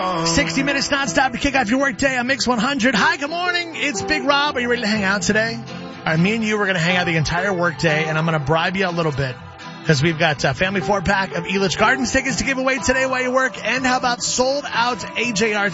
60 minutes nonstop to kick off your workday on Mix 100. Hi, good morning. It's Big Rob. Are you ready to hang out today? All right, me and you, we're going to hang out the entire workday, and I'm going to bribe you a little bit because we've got a family 4-pack of Elitch Gardens tickets to give away today while you work. And how about sold out AJR